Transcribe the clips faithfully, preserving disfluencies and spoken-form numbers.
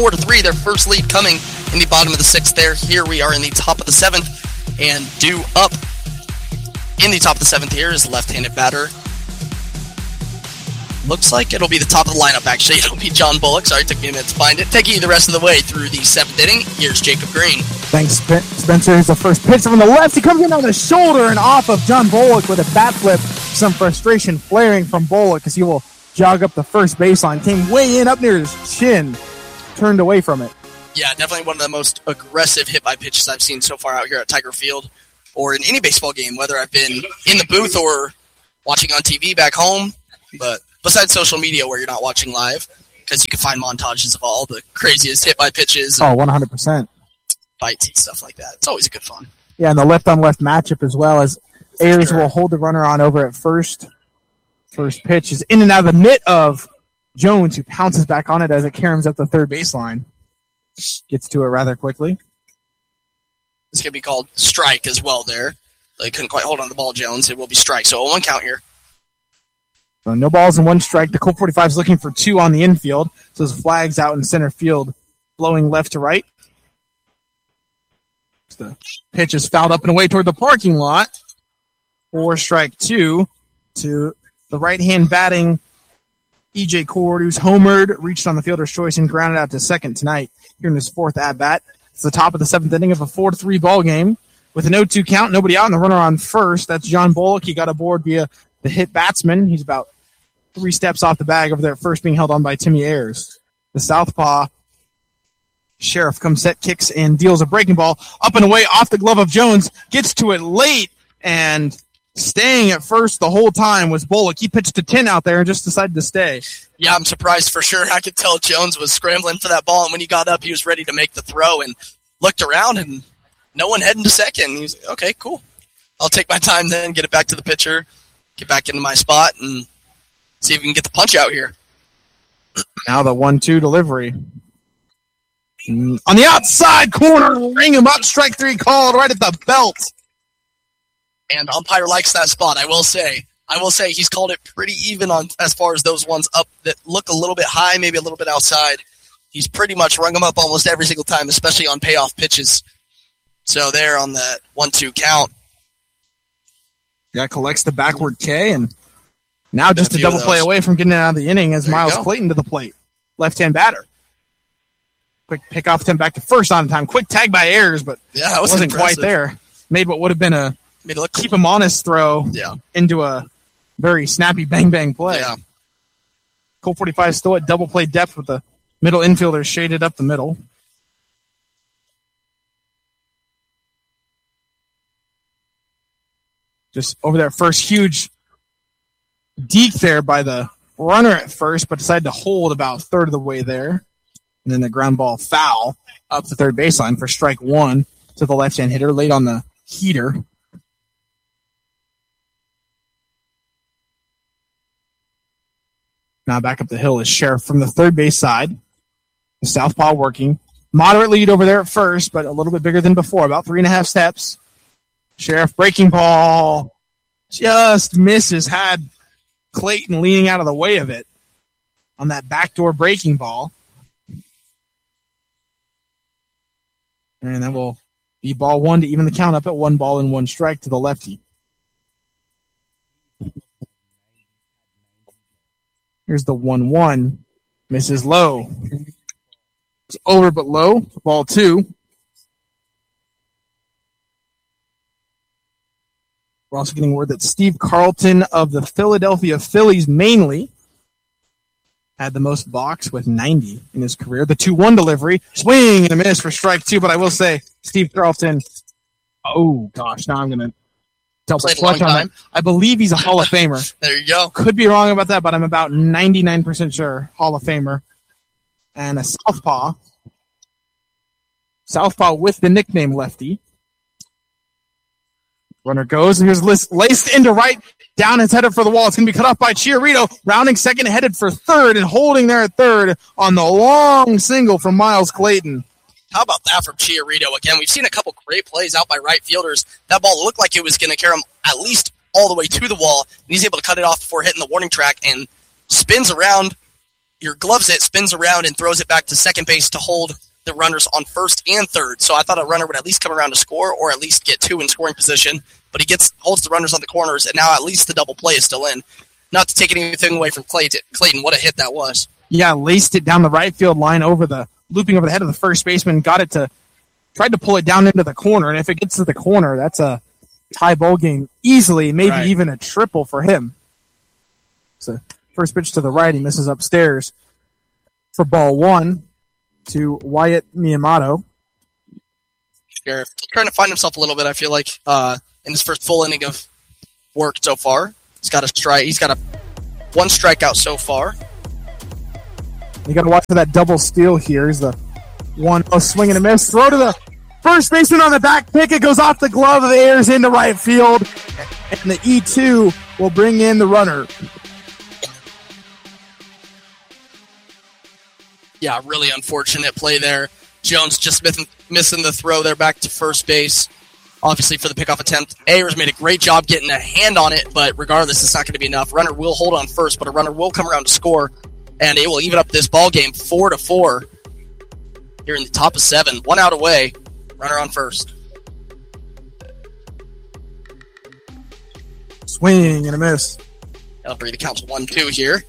Four to three, their first lead coming in the bottom of the sixth there. Here we are in the top of the seventh, and due up in the top of the seventh here is left-handed batter. Looks like it'll be the top of the lineup, actually. It'll be John Bullock. Sorry, it took me a minute to find it. Taking you the rest of the way through the seventh inning, here's Jacob Green. Thanks, Spencer. Here's the first pitch from the left. He comes in on the shoulder and off of John Bullock with a bat flip. Some frustration flaring from Bullock as he will jog up the first baseline. Came way in up near his chin. Turned away from it. Yeah, definitely one of the most aggressive hit-by pitches I've seen so far out here at Tiger Field or in any baseball game, whether I've been in the booth or watching on T V back home. But besides social media where you're not watching live, because you can find montages of all the craziest hit-by pitches. Oh, one hundred percent. Bites and stuff like that. It's always a good fun. Yeah, and the left-on-left matchup as well, as Ayers Sure. will hold the runner on over at first. First pitch is in and out of the mitt of Jones, who pounces back on it as it caroms up the third baseline. Gets to it rather quickly. It's going to be called strike as well there. They couldn't quite hold on to the ball, Jones. It will be strike. So one count here. So no balls and one strike. The Colt forty-five is looking for two on the infield. So his flag's out in center field, blowing left to right. The pitch is fouled up and away toward the parking lot. For strike two to the right-hand batting E J Cord, who's homered, reached on the fielder's choice, and grounded out to second tonight here in his fourth at-bat. It's the top of the seventh inning of a four to three ball game. With an oh two count, nobody out, and the runner on first. That's John Bullock. He got aboard via the hit batsman. He's about three steps off the bag over there at first, being held on by Timmy Ayers. The southpaw Sheriff comes set, kicks, and deals a breaking ball up and away off the glove of Jones. Gets to it late, and staying at first the whole time was Bullock. He pitched to ten out there and just decided to stay. Yeah, I'm surprised for sure. I could tell Jones was scrambling for that ball, and when he got up, he was ready to make the throw and looked around, and no one heading to second. He was like, okay, cool. I'll take my time then, get it back to the pitcher, get back into my spot, and see if we can get the punch out here. Now the one two delivery. On the outside corner, ring him up, strike three called right at the belt. And umpire likes that spot, I will say. I will say he's called it pretty even on as far as those ones up that look a little bit high, maybe a little bit outside. He's pretty much rung them up almost every single time, especially on payoff pitches. So there on that one two count. Yeah, collects the backward K, and now just a few of double play those. away from getting it out of the inning as There you Miles go. Clayton to the plate. Left-hand batter. Quick pick off him back to first on time. Quick tag by Ayers, but Yeah, that was wasn't impressive. quite there. Made what would have been a Made it look keep him honest throw Yeah. into a very snappy bang-bang play. Yeah. Colt forty-five still at double play depth with the middle infielder shaded up the middle. Just over that first huge deke there by the runner at first, but decided to hold about a third of the way there. And then the ground ball foul up the third baseline for strike one to the left-hand hitter, late on the heater. Now back up the hill is Sheriff from the third base side. The southpaw working. Moderate lead over there at first, but a little bit bigger than before, about three and a half steps. Sheriff breaking ball. Just misses. Had Clayton leaning out of the way of it on that backdoor breaking ball. And that will be ball one to even the count up at one ball and one strike to the lefty. Here's the one one. Misses low. It's over but low. Ball two. We're also getting word that Steve Carlton of the Philadelphia Phillies mainly had the most balks with ninety in his career. The two one delivery. Swing and a miss for strike two, but I will say Steve Carlton, oh gosh, now I'm going to double Played a clutch long on time. that. I believe he's a Hall of Famer. There you go. Could be wrong about that, but I'm about ninety-nine percent sure Hall of Famer. And a southpaw. Southpaw with the nickname Lefty. Runner goes, and here's laced, laced into right. Down his headed for the wall. It's going to be cut off by Chiarito. Rounding second, headed for third, and holding there at third on the long single from Miles Clayton. How about that from Chiarito? Again, we've seen a couple great plays out by right fielders. That ball looked like it was going to carry him at least all the way to the wall, and he's able to cut it off before hitting the warning track and spins around your gloves it, spins around, and throws it back to second base to hold the runners on first and third. So I thought a runner would at least come around to score or at least get two in scoring position. But he gets holds the runners on the corners, and now at least the double play is still in. Not to take anything away from Clayton. Clayton, what a hit that was. Yeah, laced it down the right field line over the looping over the head of the first baseman, got it to tried to pull it down into the corner, and if it gets to the corner, that's a tie ball game easily, maybe right. even a triple for him. So first pitch to the right, he misses upstairs for ball one to Wyatt Miyamoto. Sheriff trying to find himself a little bit, I feel like, uh, in his first full inning of work so far. He's got a strike. He's got a one strikeout so far. You got to watch for that double steal here. Here's the one oh, swing and a miss. Throw to the first baseman on the back pick. It goes off the glove of the airs into right field. And the E two will bring in the runner. Yeah, really unfortunate play there. Jones just missing, missing the throw there back to first base. Obviously, for the pickoff attempt, Ayers made a great job getting a hand on it, but regardless, it's not going to be enough. Runner will hold on first, but a runner will come around to score, and it will even up this ball game four to four. Here in the top of seven, one out away, runner on first. Swing and a miss. That'll bring the count to one two here.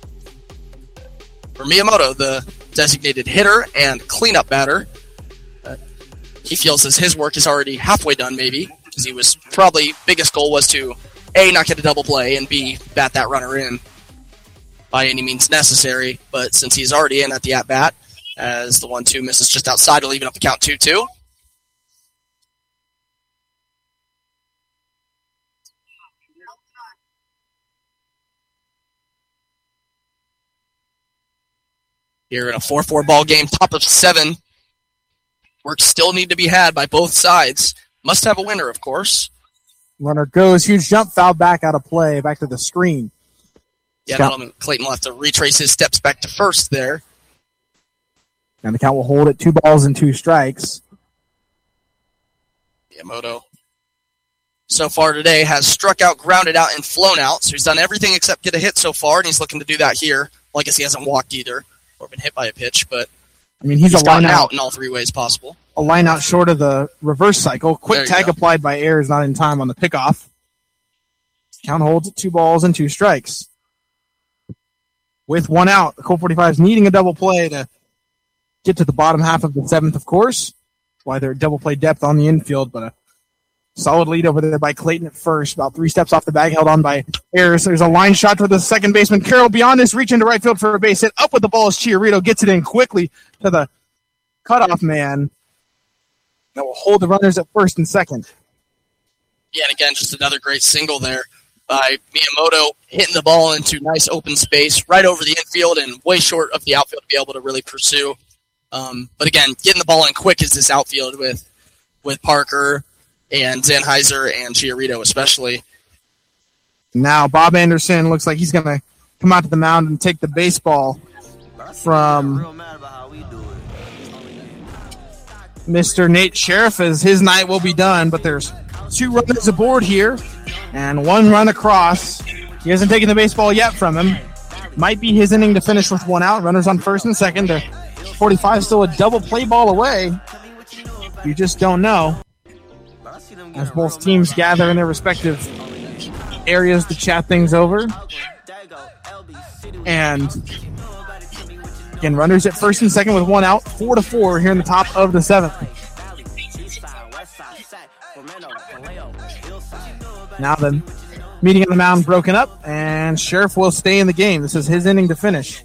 For Miyamoto, the designated hitter and cleanup batter. He feels as his work is already halfway done, maybe, because he was probably biggest goal was to A, not get a double play, and B, bat that runner in by any means necessary. But since he's already in at the at-bat, as the one two misses just outside, to leave it up the count two two. Here in a four four ball game, top of seven. Work still need to be had by both sides. Must have a winner, of course. Runner goes, huge jump, foul back out of play, back to the screen. Yeah, that'll mean Clayton will have to retrace his steps back to first there. And the count will hold at two balls and two strikes. Miyamoto, so far today, has struck out, grounded out, and flown out. So he's done everything except get a hit so far, and he's looking to do that here. Well, I guess he hasn't walked either or been hit by a pitch, but I mean, he's, he's a line out, out out in all three ways possible. A line out short of the reverse cycle. Quick tag go. applied by Ayers, not in time on the pickoff. Count holds at two balls and two strikes. With one out, the Colt forty-five is needing a double play to get to the bottom half of the seventh, of course. That's why they're double play depth on the infield, but a solid lead over there by Clayton at first. About three steps off the bag, held on by Ayers. There's a line shot to the second baseman. Carroll beyond this, reach into right field for a base hit. Up with the ball as Chiarito gets it in quickly to the cutoff man. That will hold the runners at first and second. Yeah, and again, just another great single there by Miyamoto, hitting the ball into nice open space right over the infield and way short of the outfield to be able to really pursue. Um, but again, getting the ball in quick is this outfield with with Parker and Zenheiser and Chiarito especially. Now Bob Anderson looks like he's going to come out to the mound and take the baseball from Mister Nate Sheriff, as his night will be done, but there's two runners aboard here and one run across. He hasn't taken the baseball yet from him. Might be his inning to finish with one out. Runners on first and second. The forty-five still a double play ball away. You just don't know. As both teams gather in their respective areas to chat things over. And again, runners at first and second with one out, four to four here in the top of the seventh. Now the meeting on the mound broken up, and Sheriff will stay in the game. This is his inning to finish.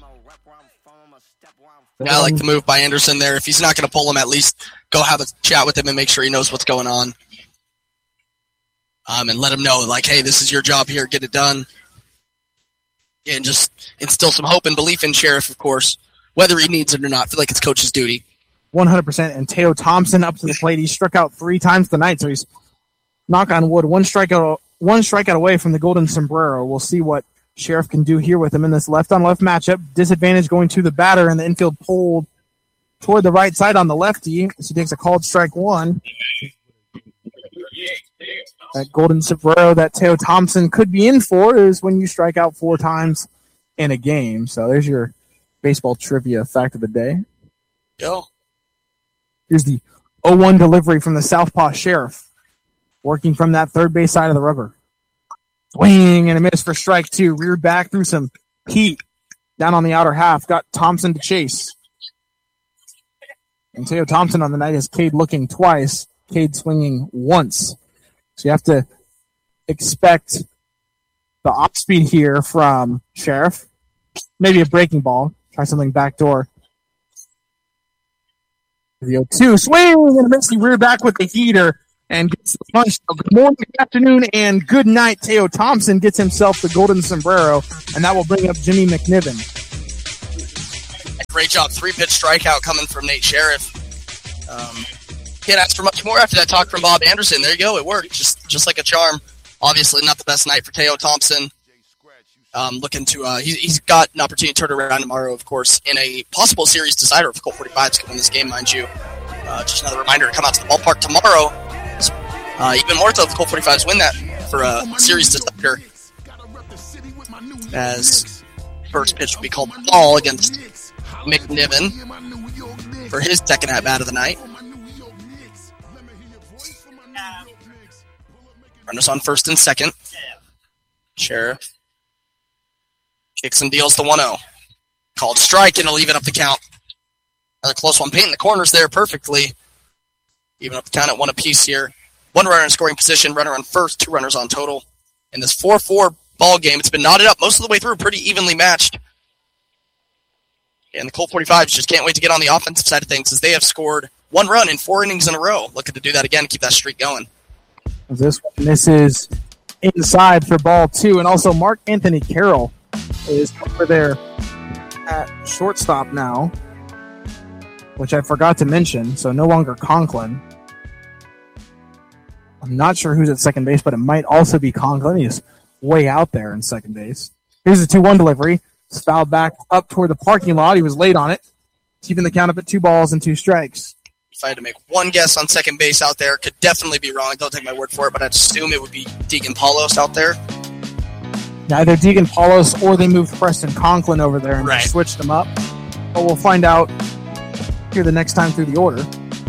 Yeah, I like the move by Anderson there. If he's not going to pull him, at least go have a chat with him and make sure he knows what's going on. Um, and let him know, like, hey, this is your job here. Get it done. And just instill some hope and belief in Sheriff, of course, whether he needs it or not. I feel like it's coach's duty. one hundred percent. And Teo Thompson up to the plate. He struck out three times tonight, so he's, knock on wood, one strikeout, one strikeout away from the golden sombrero. We'll see what Sheriff can do here with him in this left-on-left matchup. Disadvantage going to the batter, and the infield pulled toward the right side on the lefty as he takes a called strike one. That golden sombrero that Teo Thompson could be in for is when you strike out four times in a game. So there's your baseball trivia fact of the day. Go. Here's the oh one delivery from the Southpaw Sheriff, working from that third base side of the rubber. Swing and a miss for strike two. Reared back through some heat down on the outer half. Got Thompson to chase. And Teo Thompson on the night has Cade looking twice. Cade swinging once. So you have to expect the off speed here from Sheriff. Maybe a breaking ball. Try something backdoor. The oh two. Swing and a miss. He reared back with the heater and gets the punch. So good morning, good afternoon, and good night. Teo Thompson gets himself the golden sombrero, and that will bring up Jimmy McNiven. Great job. Three-pitch strikeout coming from Nate Sheriff. Um, can't ask for much more after that talk from Bob Anderson. There you go. It worked. Just just like a charm. Obviously not the best night for Teo Thompson. Um, looking to uh, – he, he's got an opportunity to turn it around tomorrow, of course, in a possible series decider if Colt forty-five is going to win this game, mind you. Uh, just another reminder to come out to the ballpark tomorrow. Uh, even more so if the Colt forty-fives win that for a series decider, as first pitch will be called ball against McNiven for his second at-bat of the night. Runners on first and second. Sheriff kicks and deals the one oh. Called strike, and it'll even up the count. Another close one. Painting the corners there perfectly. Even up the count at one apiece here. One runner in scoring position, runner on first, two runners on total. In this four four ball game, it's been knotted up most of the way through, pretty evenly matched. And the Colt forty-fives just can't wait to get on the offensive side of things as they have scored one run in four innings in a row. Looking to do that again, keep that streak going. This one misses inside for ball two, and also Mark Anthony Carroll is over there at shortstop now, which I forgot to mention, so no longer Conklin. I'm not sure who's at second base, but it might also be Conklin. He is way out there in second base. Here's the two one delivery. It's fouled back up toward the parking lot. He was late on it, keeping the count up at two balls and two strikes. If I had to make one guess on second base out there, could definitely be wrong. Don't take my word for it, but I'd assume it would be Deegan Paulos out there. Either Deegan Paulos or they moved Preston Conklin over there and right. switched them up. But we'll find out here the next time through the order.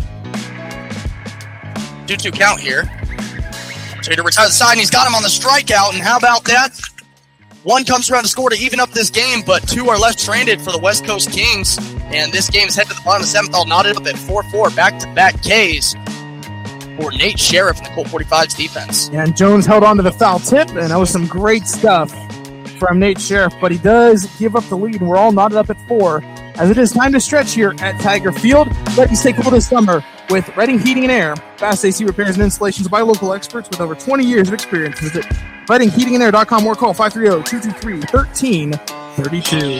two two count here. Trader retires the side, and he's got him on the strikeout, and how about that? One comes around to score to even up this game, but two are left stranded for the West Coast Kings, and this game is headed to the bottom of the seventh, all knotted up at four four, back-to-back Ks for Nate Sheriff and the Colt forty-fives defense. Yeah, and Jones held on to the foul tip, and that was some great stuff from Nate Sheriff, but he does give up the lead, and we're all knotted up at four, as it is time to stretch here at Tiger Field. Let's stay cool this summer with Redding Heating and Air. Fast A C repairs and installations by local experts with over twenty years of experience. Visit redding heating and air dot com or call five three zero, two two three, one three three two.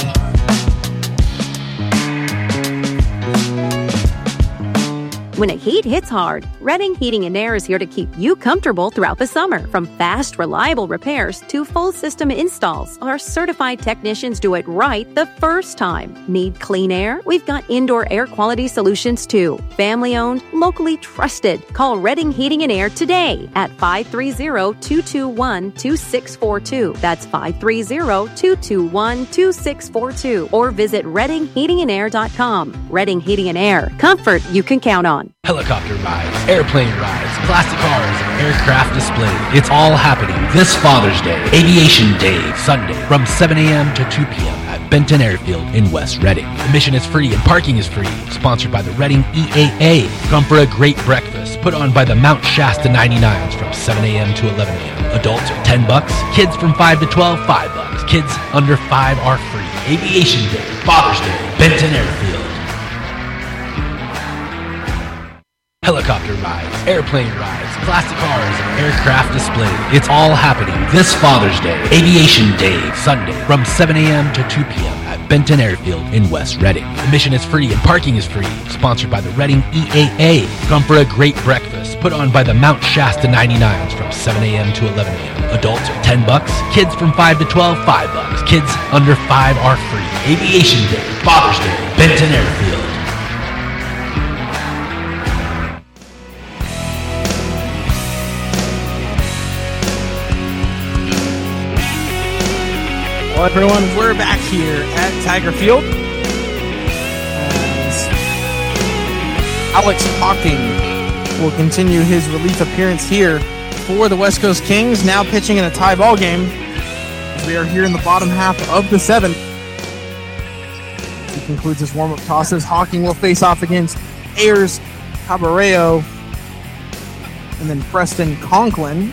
When a heat hits hard, Redding Heating and Air is here to keep you comfortable throughout the summer. From fast, reliable repairs to full system installs, our certified technicians do it right the first time. Need clean air? We've got indoor air quality solutions too. Family owned, locally trusted. Call Redding Heating and Air today at five three zero, two two one, two six four two. That's five three zero, two two one, two six four two. Or visit redding heating and air dot com. Redding Heating and Air. Comfort you can count on. Helicopter rides, airplane rides, classic cars, and aircraft display. It's all happening this Father's Day, Aviation Day, Sunday, from seven a.m. to two p.m. at Benton Airfield in West Redding. Admission is free and parking is free. Sponsored by the Redding E A A. Come for a great breakfast put on by the Mount Shasta ninety-nines from seven a.m. to eleven a.m. Adults are ten bucks. Kids from five to twelve, five bucks. Kids under five are free. Aviation Day, Father's Day, Benton Airfield. Helicopter rides, airplane rides, classic cars, and aircraft display. It's all happening this Father's Day, Aviation Day, Sunday, from seven a.m. to two p.m. at Benton Airfield in West Redding. Admission is free and parking is free. Sponsored by the Redding E A A. Come for a great breakfast put on by the Mount Shasta ninety-nines from seven a.m. to eleven a.m. Adults are ten bucks. Kids from five to twelve, five bucks. Kids under five are free. Aviation Day, Father's Day, Benton Airfield. Hello, everyone. We're back here at Tiger Field. As Alex Hawking will continue his relief appearance here for the West Coast Kings, now pitching in a tie ball game. We are here in the bottom half of the seventh. He concludes his warm-up tosses. Hawking will face off against Ayers, Caballero, and then Preston Conklin.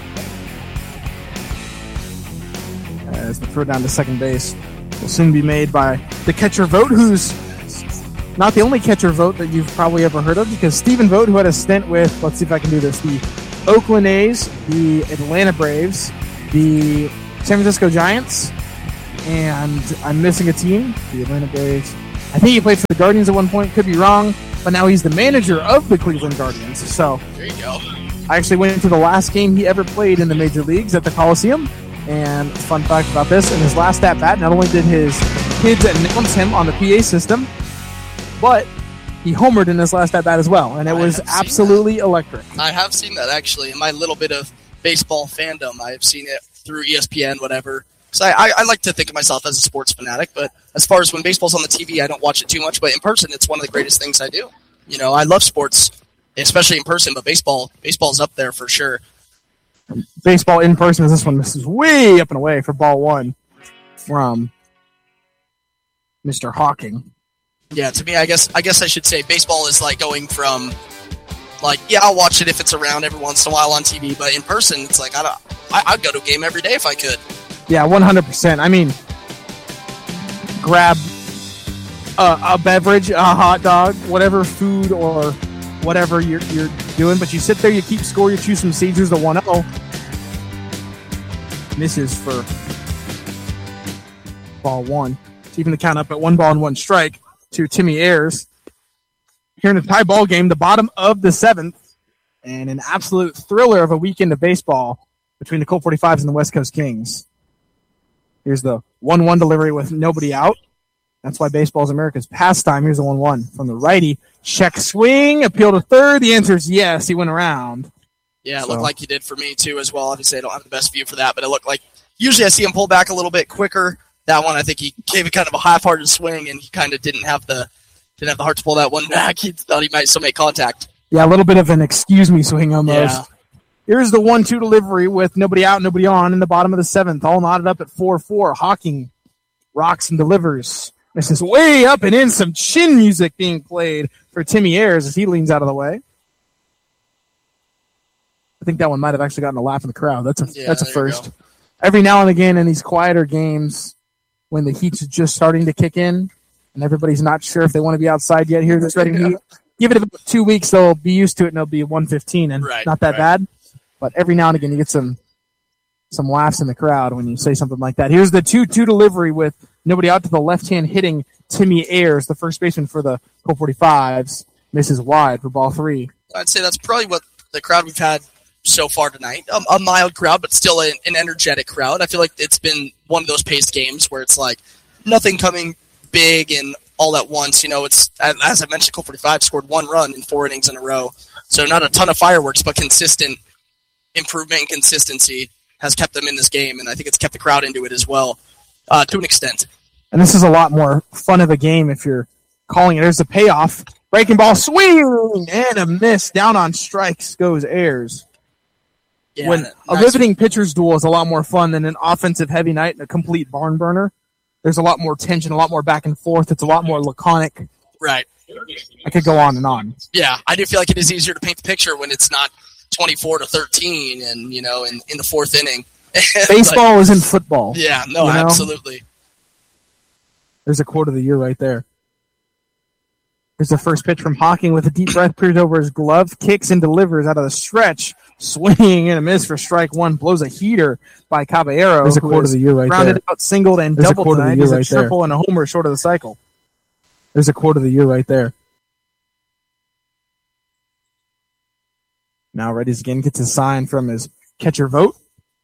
As the throw down to second base will soon be made by the catcher Vogt, who's not the only catcher Vogt that you've probably ever heard of, because Stephen Vogt, who had a stint with, let's see if I can do this, the Oakland A's, the Atlanta Braves, the San Francisco Giants, and I'm missing a team, the Atlanta Braves. I think he played for the Guardians at one point, could be wrong, but now he's the manager of the Cleveland Guardians. So there you go. I actually went to the last game he ever played in the major leagues at the Coliseum. And fun fact about this, in his last at-bat, not only did his kids announce him on the P A system, but he homered in his last at-bat as well, and it was absolutely electric. I have seen that, actually. In my little bit of baseball fandom, I've seen it through E S P N, whatever. So I, I, I like to think of myself as a sports fanatic, but as far as when baseball's on the T V, I don't watch it too much, but in person, it's one of the greatest things I do. You know, I love sports, especially in person, but baseball, baseball's up there for sure. Baseball in person is this one. This is way up and away for ball one from Mister Hawking. Yeah, to me, I guess I guess I should say baseball is like going from, like, yeah, I'll watch it if it's around every once in a while on T V, but in person, it's like, I don't, I, I'd go to a game every day if I could. Yeah, one hundred percent. I mean, grab a, a beverage, a hot dog, whatever food or whatever you're, you're doing, but you sit there, you keep score, you choose some Caesars, the one oh. Misses for ball one. Keeping the count up at one ball and one strike to Timmy Ayers. Here in a tie ball game, the bottom of the seventh, and an absolute thriller of a weekend of baseball between the Colt forty-fives and the West Coast Kings. Here's the one one delivery with nobody out. That's why baseball is America's pastime. Here's the one one from the righty. Check swing, appeal to third. The answer is yes. He went around. Yeah, it so. looked like he did for me, too, as well. Obviously, I don't have the best view for that, but it looked like usually I see him pull back a little bit quicker. That one, I think he gave it kind of a half-hearted swing, and he kind of didn't have the didn't have the heart to pull that one back. He thought he might still make contact. Yeah, a little bit of an excuse me swing almost. Yeah. Here's the one two delivery with nobody out, nobody on in the bottom of the seventh. All knotted up at four four. Hawking rocks and delivers. This is way up and in, some chin music being played for Timmy Ayers as he leans out of the way. I think that one might have actually gotten a laugh in the crowd. That's a yeah, that's a first. Every now and again in these quieter games, when the heat's just starting to kick in and everybody's not sure if they want to be outside yet here this ready heat, give it about two weeks, they'll be used to it and they'll be one fifteen and right, not that right. bad. But every now and again you get some some laughs in the crowd when you say something like that. Here's the two two delivery with nobody out to the left-hand hitting Timmy Ayers, the first baseman for the Colt forty-fives, misses wide for ball three. I'd say that's probably what the crowd we've had so far tonight. Um, a mild crowd, but still an, an energetic crowd. I feel like it's been one of those paced games where it's like nothing coming big and all at once. You know, it's, as I mentioned, Colt forty-five scored one run in four innings in a row. So not a ton of fireworks, but consistent improvement and consistency has kept them in this game, and I think it's kept the crowd into it as well, uh, to an extent. And this is a lot more fun of a game if you're calling it. There's a payoff. Breaking ball, swing, and a miss. Down on strikes goes Ayers. Yeah, when nice. a riveting pitcher's duel is a lot more fun than an offensive heavy night and a complete barn burner. There's a lot more tension, a lot more back and forth. It's a lot more laconic. Right. I could go on and on. Yeah, I do feel like it is easier to paint the picture when it's not twenty-four to thirteen and, you know, in, in the fourth inning. Baseball is in football. Yeah, no, you know? Absolutely. There's a quote of the year right there. Here's the first pitch from Hawking with a deep breath, peers over his glove, kicks and delivers out of the stretch. Swing and a miss for strike one. Blows a heater by Caballero. There's a quote of the year right grounded there. out, singled, and There's a doubled quote of the tonight. year He's a right there. triple and a homer short of the cycle. There's a quote of the year right there. Now Reddy's again gets a sign from his catcher Vogt.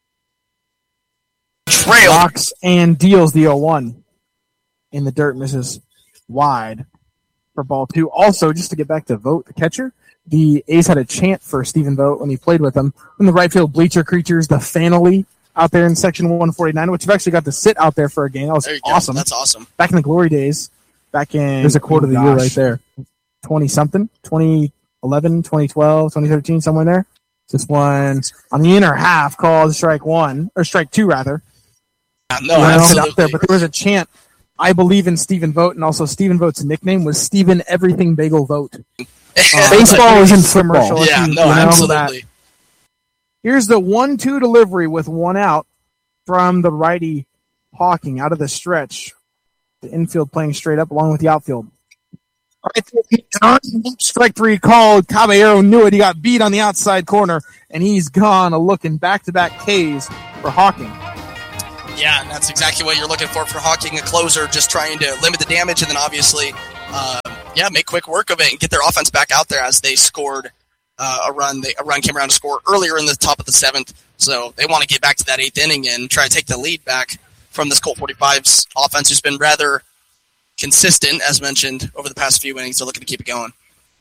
Trail. Rocks and deals the oh one. In the dirt, misses wide for ball two. Also, just to get back to Vogt, the catcher, the A's had a chant for Stephen Vogt when he played with them. In the right field bleacher creatures, the Fanally out there in section one forty-nine, which I've actually got to sit out there for a game. That was There you awesome. go. That's awesome. Back in the glory days. Back in... There's a quote of the year right there. twenty-something. twenty eleven, twenty twelve, twenty thirteen, somewhere in there. This one on the inner half called strike one, or strike two, rather. Yeah, no, You know, absolutely. out there, but there was a chant, I believe in Stephen Vogt, and also Stephen Vogt's nickname was Stephen Everything Bagel Vogt. Uh, Baseball isn't commercial, football. if yeah, you- no, you know absolutely. that. Here's the one two delivery with one out from the righty Hawking out of the stretch. The infield playing straight up along with the outfield. Right, strike three called. Caballero knew it. He got beat on the outside corner, and he's gone a looking back-to-back Ks for Hawking. Yeah, and that's exactly what you're looking for for Hawking, a closer, just trying to limit the damage, and then obviously, uh, yeah, make quick work of it and get their offense back out there as they scored uh, a run. They, a run came around to score earlier in the top of the seventh, so they want to get back to that eighth inning and try to take the lead back from this Colt forty-five's offense, who's been rather consistent, as mentioned, over the past few innings. They're looking to keep it going.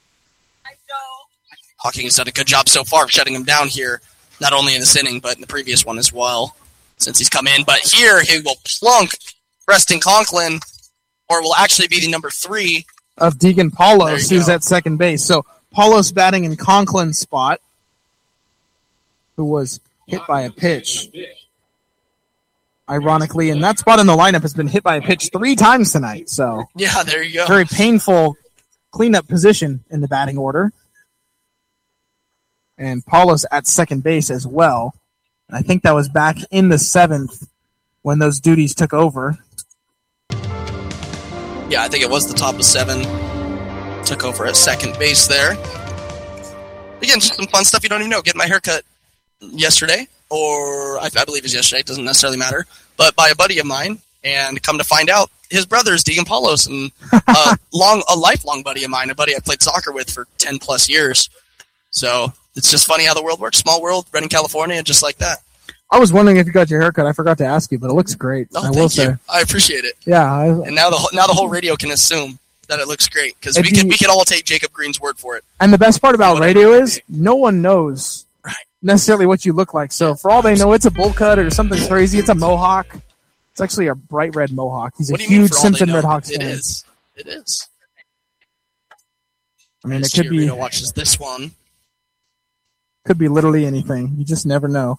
Hawking has done a good job so far of shutting him down here, not only in this inning, but in the previous one as well, since he's come in. But here, he will plunk Preston Conklin, or will actually be the number three. Of Deegan There Paulos, you who's go. at second base. So Paulos batting in Conklin's spot, who was hit by a pitch. Ironically, and that spot in the lineup has been hit by a pitch three times tonight. So Yeah, there you go. very painful cleanup position in the batting order. And Paulos at second base as well. And I think that was back in the seventh when those duties took over. Yeah, I think it was the top of seven. Took over at second base there. Again, just some fun stuff you don't even know. Getting my haircut yesterday, or I, I believe it was yesterday. It doesn't necessarily matter. But by a buddy of mine, and come to find out, his brother is Deegan Paulos, and a long, a lifelong buddy of mine, a buddy I played soccer with for ten plus years. So it's just funny how the world works. Small world, Redding, California, just like that. I was wondering if you got your haircut. I forgot to ask you, but it looks great. Oh, I will thank say. you. I appreciate it. Yeah. I, And now the whole- now the whole radio can assume that it looks great, because we If can you- we can all take Jacob Green's word for it. and the best part about Whatever radio it is may no one knows Right. necessarily what you look like. So for all they know, it's a bowl cut or something crazy. It's a mohawk. It's actually a bright red mohawk. He's a What do you mean huge for all they Simpson know? Red Hawks It fan. is. It is. I mean, it As could be Chiarito watches this one. could be literally anything. You just never know.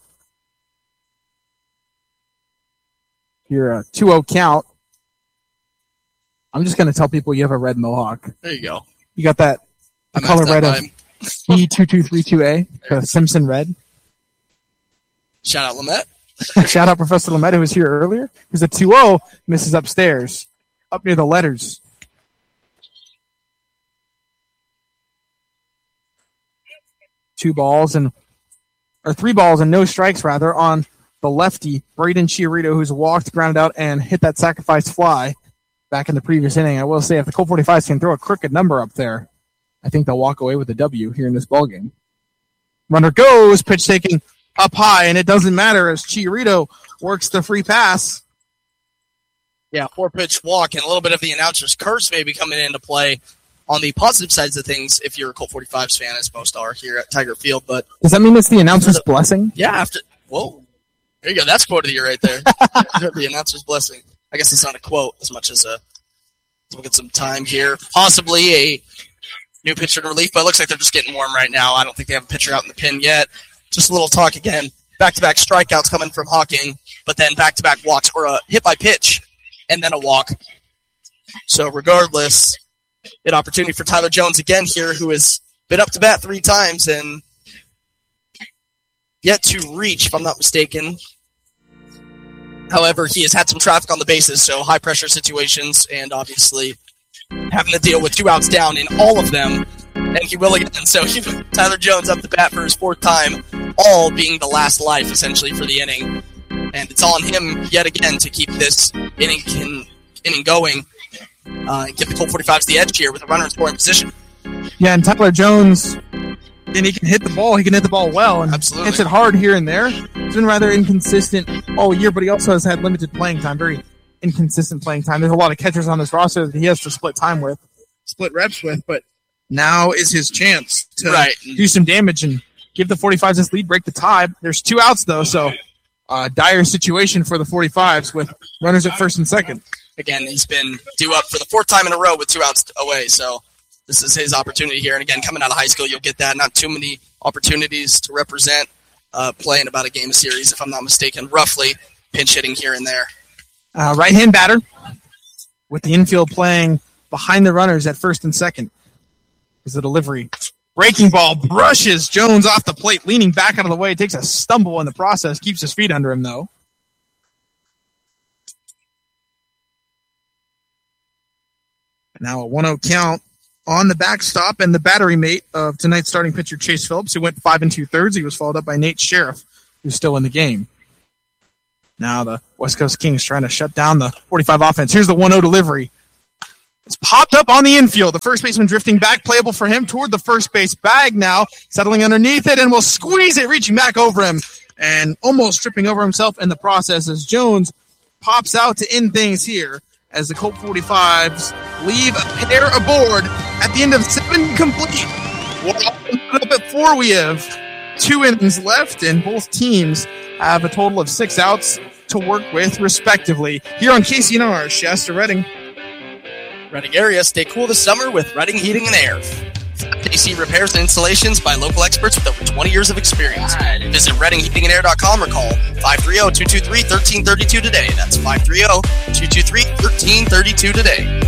You're a two oh count. I'm just going to tell people you have a red mohawk. There you go. You got that the I'm color at that red of vibe. E two two three two A, the Simpson red. Shout out Lamette. Shout out Professor Lametta, who was here earlier. Who's a two oh, misses upstairs, up near the letters. Two balls and, or three balls and no strikes, rather, on the lefty, Braden Chiarito, who's walked, grounded out, and hit that sacrifice fly back in the previous inning. I will say, if the Colt forty-fives can throw a crooked number up there, I think they'll walk away with a W here in this ballgame. Runner goes, pitch taking up high, and it doesn't matter as Chiarito works the free pass. Yeah, four pitch walk and a little bit of the announcer's curse maybe coming into play on the positive sides of things if you're a Colt forty-fives fan, as most are here at Tiger Field. But Does that mean it's the announcer's blessing? yeah, after whoa, there you go. That's quote of the year right there. The announcer's blessing. I guess it's not a quote as much as a. Let's look at some time here. Possibly a new pitcher in relief, but it looks like they're just getting warm right now. I don't think they have a pitcher out in the pen yet. Just a little talk again. Back-to-back strikeouts coming from Hawking, but then back-to-back walks, or a hit by pitch, and then a walk. So regardless, an opportunity for Tyler Jones again here, who has been up to bat three times and yet to reach, if I'm not mistaken. However, he has had some traffic on the bases, so high-pressure situations, and obviously having to deal with two outs down in all of them, and he will again. So Tyler Jones up to bat for his fourth time, all being the last life, essentially, for the inning. And it's on him yet again to keep this inning can, inning going, uh, and give the Colt forty-fives the edge here with a runner in scoring position. Yeah, and Tyler Jones, and he can hit the ball. He can hit the ball well, and Absolutely. hits it hard here and there. He's been rather inconsistent all year, but he also has had limited playing time, very inconsistent playing time. There's a lot of catchers on this roster that he has to split time with, split reps with, but now is his chance to Right. do some damage and give the forty-fives this lead, break the tie. There's two outs, though, so uh, dire situation for the forty-fives with runners at first and second. Again, he's been due up for the fourth time in a row with two outs away, so this is his opportunity here. And again, coming out of high school, you'll get that. Not too many opportunities to represent uh, playing about a game a series, if I'm not mistaken, roughly pinch hitting here and there. Uh, right-hand batter with the infield playing behind the runners at first and second. Is the delivery. Breaking ball brushes Jones off the plate, leaning back out of the way, takes a stumble in the process, keeps his feet under him, though. Now a one oh count on the backstop, and the battery mate of tonight's starting pitcher, Chase Phillips, who went five and two-thirds. He was followed up by Nate Sheriff, who's still in the game. Now the West Coast Kings trying to shut down the forty-five offense. Here's the one oh delivery. It's popped up on the infield. The first baseman drifting back, playable for him toward the first base bag now, settling underneath it, and will squeeze it, reaching back over him, and almost tripping over himself in the process as Jones pops out to end things here as the Colt forty-fives leave a pair aboard at the end of seven complete. We'll put up at four. We have two innings left, and both teams have a total of six outs to work with, respectively. Here on K C N R, Shasta Redding. Redding area, stay cool this summer with Redding Heating and Air. K C repairs and installations by local experts with over twenty years of experience. Visit redding heating and air dot com or call five three zero, two two three, one three three two today. That's five three zero, two two three, one three three two today.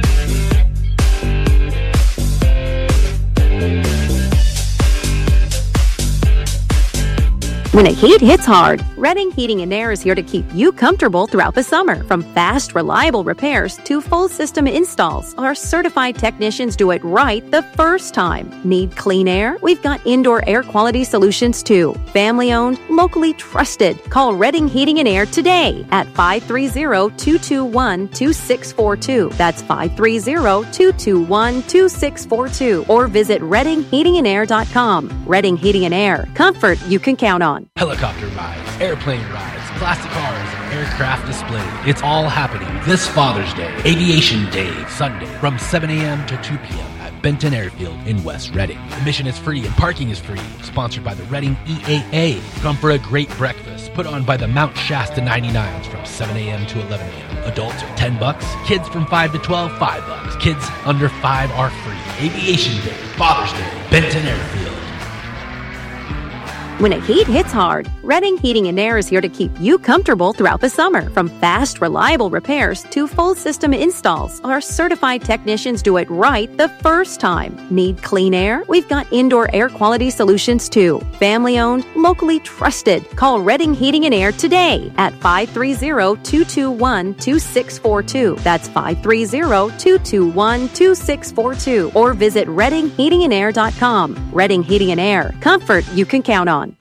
When a heat hits hard, Redding Heating and Air is here to keep you comfortable throughout the summer. From fast, reliable repairs to full system installs, our certified technicians do it right the first time. Need clean air? We've got indoor air quality solutions too. Family owned, locally trusted. Call Redding Heating and Air today at five three zero, two two one, two six four two. That's five three zero, two two one, two six four two. Or visit redding heating and air dot com. Redding Heating and Air. Comfort you can count on. Helicopter rides, airplane rides, classic cars, and aircraft display. It's all happening this Father's Day, Aviation Day, Sunday, from seven a.m. to two p.m. at Benton Airfield in West Redding. Admission is free and parking is free. Sponsored by the Redding E A A. Come for a great breakfast put on by the Mount Shasta ninety-nines from seven a.m. to eleven a.m. Adults are ten bucks. Kids from five to twelve, five bucks. Kids under five are free. Aviation Day, Father's Day, Benton Airfield. When a heat hits hard, Redding Heating and Air is here to keep you comfortable throughout the summer. From fast, reliable repairs to full system installs, our certified technicians do it right the first time. Need clean air? We've got indoor air quality solutions too. Family owned, locally trusted. Call Redding Heating and Air today at five three zero, two two one, two six four two. That's five three zero, two two one, two six four two. Or visit redding heating and air dot com. Redding Heating and Air. Comfort you can count on.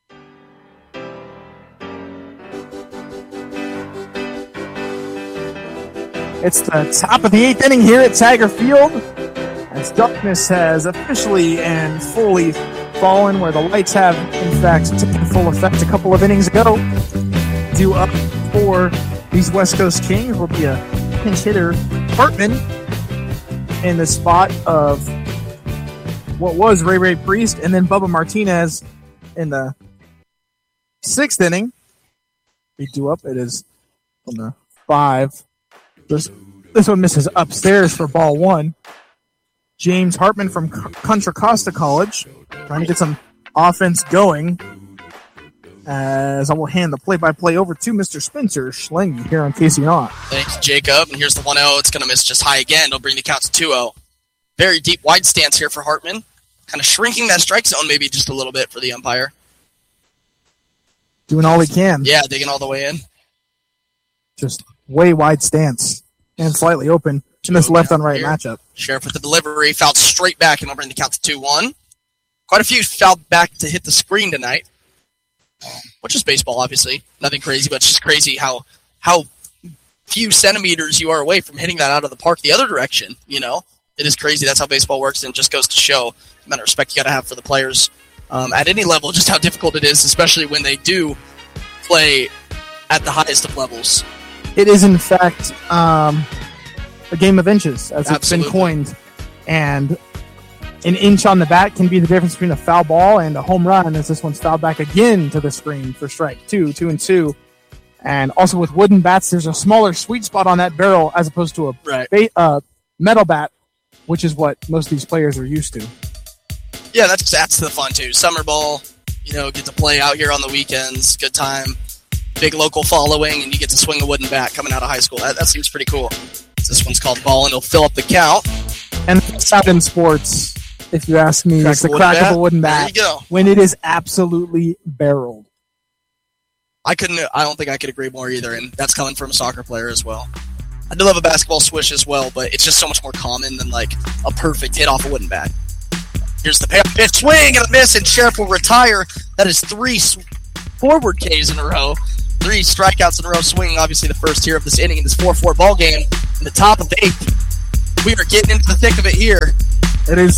It's the top of the eighth inning here at Tiger Field as darkness has officially and fully fallen, where the lights have, in fact, taken full effect a couple of innings ago. Due up for these West Coast Kings will be a pinch hitter, Hartman, in the spot of what was Ray Ray Priest, and then Bubba Martinez in the sixth inning. Be due up. It is from the five. This, this one misses upstairs for ball one. James Hartman from Contra Costa College trying to get some offense going, as I will hand the play-by-play over to Mister Spencer Schlange here on K C N R. Thanks, Jacob. And here's the one oh. It's going to miss just high again. It'll bring the count to two oh. Very deep, wide stance here for Hartman. Kind of shrinking that strike zone maybe just a little bit for the umpire. Doing all he can. Yeah, digging all the way in. Just way wide stance and slightly open in this left on right matchup. Sheriff with the delivery, fouled straight back, and will bring the count to two one. Quite a few fouled back to hit the screen tonight, which is baseball, obviously. Nothing crazy, but it's just crazy how how few centimeters you are away from hitting that out of the park the other direction, you know? It is crazy. That's how baseball works, and it just goes to show the amount of respect you got to have for the players um, at any level, just how difficult it is, especially when they do play at the highest of levels. It is, in fact, um, a game of inches, as Absolutely. It's been coined. And an inch on the bat can be the difference between a foul ball and a home run, as this one's fouled back again to the screen for strike two, two and two. And also with wooden bats, there's a smaller sweet spot on that barrel as opposed to a Right. ba- uh, metal bat, which is what most of these players are used to. Yeah, that's that's the fun too. Summer ball, you know, get to play out here on the weekends. Good time. Big local following, and you get to swing a wooden bat coming out of high school. That, that seems pretty cool. This one's called ball, and it'll fill up the count. And it's not in sports, if you ask me, Crack it's the a wooden crack bat? of a wooden There bat you go. when it is absolutely barreled. I couldn't. I don't think I could agree more either, and that's coming from a soccer player as well. I do love a basketball swish as well, but it's just so much more common than like a perfect hit off a wooden bat. Here's the pitch, swing and a miss, and Sheriff will retire. That is three sw- forward Ks in a row, three strikeouts in a row, swinging obviously the first here of this inning in this four four ball game. In the top of the eighth, we are getting into the thick of it here. It is